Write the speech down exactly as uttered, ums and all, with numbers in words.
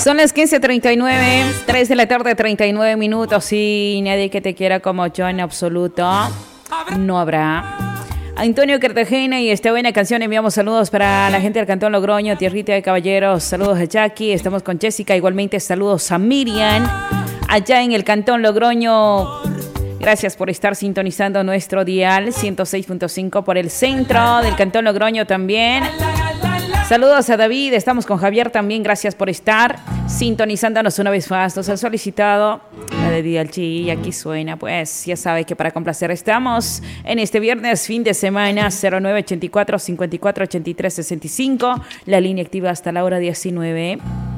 Son las quince treinta y nueve, tres de la tarde, treinta y nueve minutos. Y nadie que te quiera como yo en absoluto. No habrá. Antonio Cartagena y esta buena canción. Enviamos saludos para la gente del Cantón Logroño, Tierrita de Caballeros. Saludos a Jackie. Estamos con Jessica. Igualmente saludos a Miriam allá en el Cantón Logroño. Gracias por estar sintonizando nuestro dial ciento seis punto cinco por el centro del Cantón Logroño también. Saludos a David, estamos con Javier también, gracias por estar sintonizándonos una vez más. Nos han solicitado la de Dialchi y aquí suena, pues ya sabe que para complacer estamos en este viernes, fin de semana, cero nueve ochenta y cuatro cincuenta y cuatro ochenta y tres sesenta y cinco, la línea activa hasta la hora diecinueve.